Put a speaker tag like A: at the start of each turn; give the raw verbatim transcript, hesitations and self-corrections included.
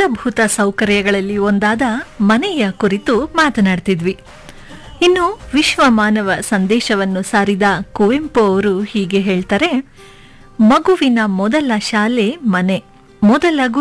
A: ಮೂಲಭೂತ ಸೌಕರ್ಯಗಳಲ್ಲಿ ಒಂದಾದ ಮನೆಯ ಕುರಿತು ಮಾತನಾಡ್ತಿದ್ವಿ. ಇನ್ನು ವಿಶ್ವ ಮಾನವ ಸಂದೇಶವನ್ನು ಸಾರಿದ ಕುವೆಂಪು ಅವರು ಹೀಗೆ ಹೇಳ್ತಾರೆ: ಮಗುವಿನ ಮೊದಲ ಶಾಲೆ ಮನೆ, ಮೊದಲ